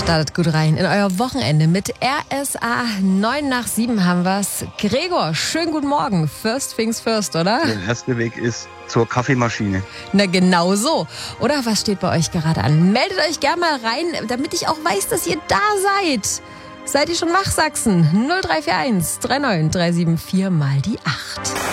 Startet gut rein in euer Wochenende mit RSA 9 nach 7 haben wir's. Gregor, schönen guten Morgen. First things first, oder? Der erste Weg ist zur Kaffeemaschine. Na genau so. Oder was steht bei euch gerade an? Meldet euch gerne mal rein, damit ich auch weiß, dass ihr da seid. Seid ihr schon wach, Sachsen? 0341 39 374 mal die 8.